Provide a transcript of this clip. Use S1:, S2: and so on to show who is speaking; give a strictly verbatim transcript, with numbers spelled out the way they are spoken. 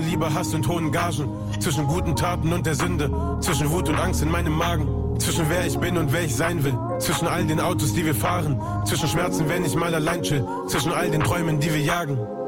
S1: Liebe, Hass und hohen Gagen. Zwischen guten Taten und der Sünde. Zwischen Wut und Angst in meinem Magen. Zwischen wer ich bin und wer ich sein will. Zwischen all den Autos, die wir fahren. Zwischen Schmerzen, wenn ich mal allein chill. Zwischen all den Träumen, die wir jagen.